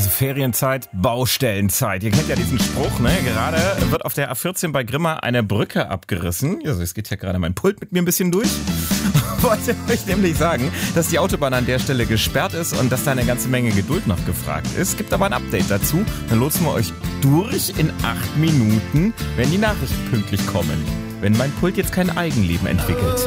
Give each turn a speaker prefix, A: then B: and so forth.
A: Also Ferienzeit, Baustellenzeit. Ihr kennt ja diesen Spruch, ne? Gerade wird auf der A14 bei Grimma eine Brücke abgerissen. Also es geht ja gerade mein Pult mit mir ein bisschen durch. Wollte euch nämlich sagen, dass die Autobahn an der Stelle gesperrt ist und dass da eine ganze Menge Geduld noch gefragt ist. Es gibt aber ein Update dazu. Dann lotsen wir euch durch in 8 Minuten, wenn die Nachrichten pünktlich kommen. Wenn mein Pult jetzt kein Eigenleben entwickelt.